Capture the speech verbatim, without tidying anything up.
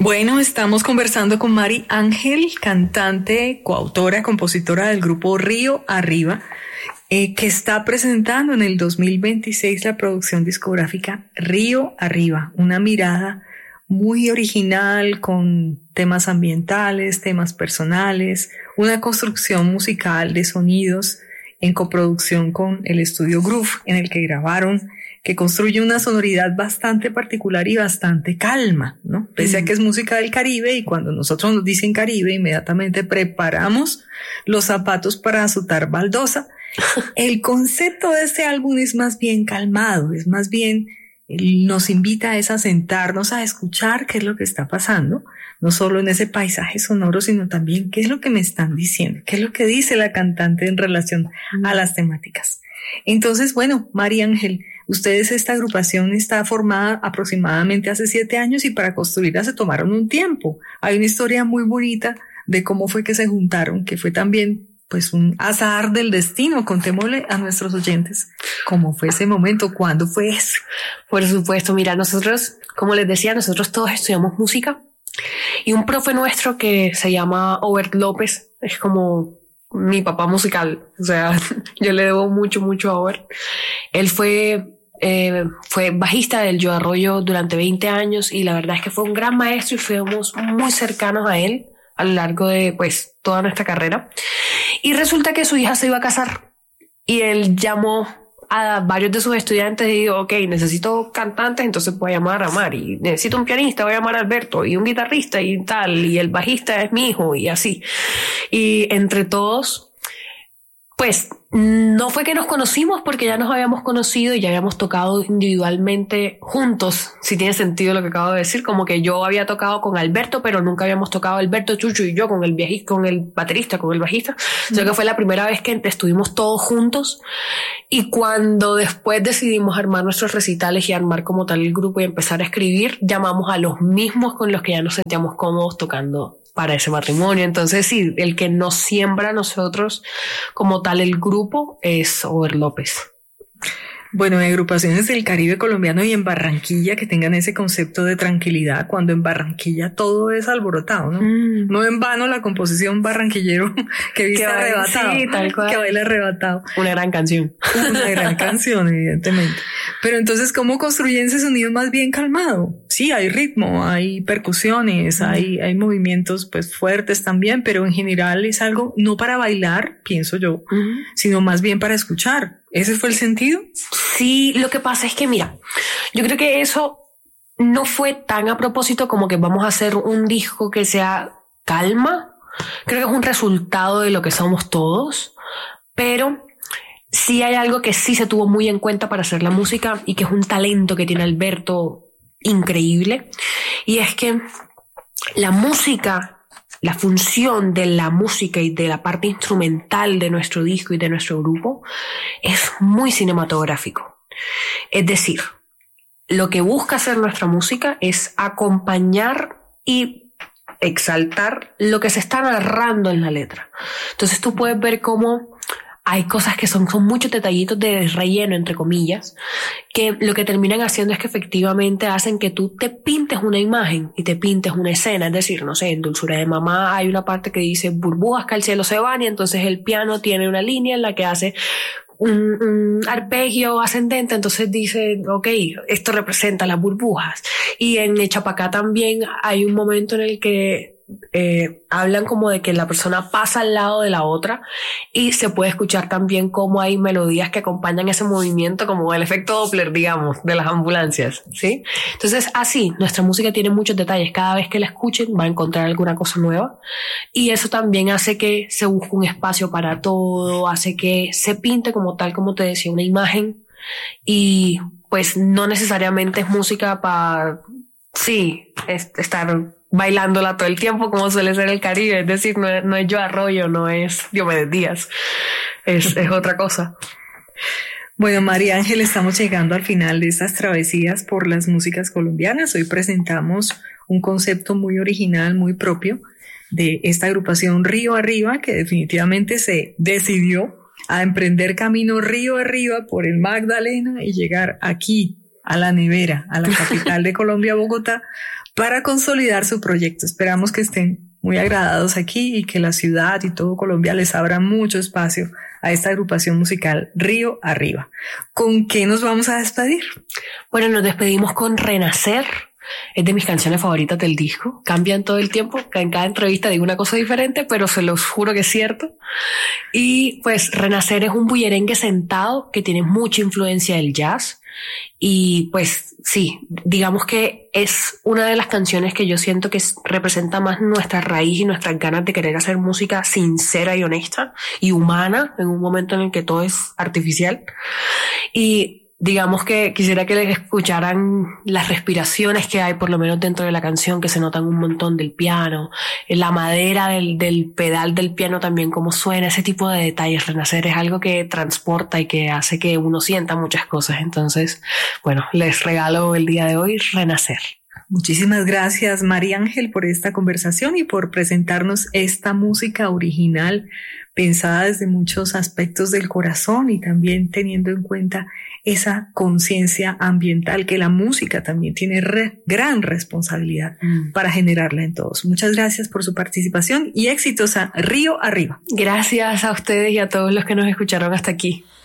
Bueno, estamos conversando con Mari Ángel, cantante, coautora, compositora del grupo Río Arriba, eh, que está presentando en el dos mil veintiséis la producción discográfica Río Arriba, una mirada muy original con temas ambientales, temas personales, una construcción musical de sonidos en coproducción con el estudio Groove en el que grabaron, que construye una sonoridad bastante particular y bastante calma, ¿no? Pese a que es música del Caribe, y cuando nosotros nos dicen Caribe, inmediatamente preparamos los zapatos para azotar baldosa. El concepto de este álbum es más bien calmado, es más bien, nos invita a, a sentarnos a escuchar qué es lo que está pasando, no solo en ese paisaje sonoro, sino también qué es lo que me están diciendo, qué es lo que dice la cantante en relación a las temáticas. Entonces, bueno, Mari Ángel, ustedes, esta agrupación está formada aproximadamente hace siete años y para construirla se tomaron un tiempo. Hay una historia muy bonita de cómo fue que se juntaron, que fue también pues un azar del destino. Contémosle a nuestros oyentes cómo fue ese momento, cuándo fue eso. Por supuesto, mira, nosotros, como les decía, nosotros todos estudiamos música y un profe nuestro que se llama Obert López es como mi papá musical, o sea, yo le debo mucho, mucho a Obert. Él fue, eh, fue bajista del Yo Arroyo durante veinte años y la verdad es que fue un gran maestro y fuimos muy cercanos a él a lo largo de pues toda nuestra carrera. Y resulta que su hija se iba a casar y él llamó a varios de sus estudiantes y dijo, ok, necesito cantantes, entonces voy a llamar a Mari, necesito un pianista, voy a llamar a Alberto, y un guitarrista y tal, y el bajista es mi hijo y así. Y entre todos, pues no fue que nos conocimos porque ya nos habíamos conocido y ya habíamos tocado individualmente juntos, si tiene sentido lo que acabo de decir, como que yo había tocado con Alberto, pero nunca habíamos tocado Alberto, Chucho y yo con el viejista, con el baterista, con el bajista, o sea que fue la primera vez que estuvimos todos juntos. Y cuando después decidimos armar nuestros recitales y armar como tal el grupo y empezar a escribir, llamamos a los mismos con los que ya nos sentíamos cómodos tocando para ese matrimonio. Entonces sí, el que nos siembra a nosotros como tal el grupo es Obert López. Bueno, en agrupaciones del Caribe colombiano y en Barranquilla que tengan ese concepto de tranquilidad, cuando en Barranquilla todo es alborotado, ¿no? Mm. No en vano la composición Barranquillero que viste arrebatado, sí, tal cual. Que baila arrebatado. Una gran canción. Una gran canción, evidentemente. Pero entonces, ¿cómo construyen ese sonido más bien calmado? Sí, hay ritmo, hay percusiones, mm. hay, hay movimientos pues fuertes también, pero en general es algo no para bailar, pienso yo, mm. sino más bien para escuchar. ¿Ese fue el sentido? Sí, lo que pasa es que, mira, yo creo que eso no fue tan a propósito como que vamos a hacer un disco que sea calma. Creo que es un resultado de lo que somos todos, pero sí hay algo que sí se tuvo muy en cuenta para hacer la música y que es un talento que tiene Alberto increíble, y es que la música... La función de la música y de la parte instrumental de nuestro disco y de nuestro grupo es muy cinematográfico. Es decir, lo que busca hacer nuestra música es acompañar y exaltar lo que se está narrando en la letra. Entonces tú puedes ver cómo hay cosas que son, son muchos detallitos de relleno, entre comillas, que lo que terminan haciendo es que efectivamente hacen que tú te pintes una imagen y te pintes una escena. Es decir, no sé, en Dulzura de Mamá hay una parte que dice burbujas que al cielo se van, y entonces el piano tiene una línea en la que hace un, un arpegio ascendente, entonces dice, ok, esto representa las burbujas. Y en Echapacá también hay un momento en el que Eh, hablan como de que la persona pasa al lado de la otra, y se puede escuchar también cómo hay melodías que acompañan ese movimiento, como el efecto Doppler, digamos, de las ambulancias, ¿sí? Entonces, así, nuestra música tiene muchos detalles. Cada vez que la escuchen va a encontrar alguna cosa nueva, y eso también hace que se busque un espacio para todo, hace que se pinte como tal, como te decía, una imagen, y pues no necesariamente es música para, sí, es, estar bailándola todo el tiempo como suele ser el Caribe. Es decir, no, no es Yo Arroyo, no es Diomedes Díaz, es, es otra cosa. Bueno, Mari Ángel, estamos llegando al final de estas travesías por las músicas colombianas. Hoy presentamos un concepto muy original, muy propio de esta agrupación Río Arriba, que definitivamente se decidió a emprender camino río arriba por el Magdalena y llegar aquí a la nevera, a la capital de Colombia, Bogotá, para consolidar su proyecto. Esperamos que estén muy agradados aquí y que la ciudad y todo Colombia les abra mucho espacio a esta agrupación musical Río Arriba. ¿Con qué nos vamos a despedir? Bueno, nos despedimos con Renacer. Es de mis canciones favoritas del disco. Cambian todo el tiempo. En cada entrevista digo una cosa diferente, pero se los juro que es cierto. Y pues Renacer es un bullerengue sentado que tiene mucha influencia del jazz. Y pues sí, digamos que es una de las canciones que yo siento que representa más nuestra raíz y nuestras ganas de querer hacer música sincera y honesta y humana en un momento en el que todo es artificial. Y digamos que quisiera que les escucharan las respiraciones que hay, por lo menos dentro de la canción, que se notan un montón del piano, la madera del, del pedal del piano también, cómo suena, ese tipo de detalles. Renacer es algo que transporta y que hace que uno sienta muchas cosas. Entonces, bueno, les regalo el día de hoy Renacer. Muchísimas gracias, María Ángel, por esta conversación y por presentarnos esta música original pensada desde muchos aspectos del corazón y también teniendo en cuenta esa conciencia ambiental que la música también tiene re, gran responsabilidad mm. para generarla en todos. Muchas gracias por su participación y éxitos a Río Arriba. Gracias a ustedes y a todos los que nos escucharon hasta aquí.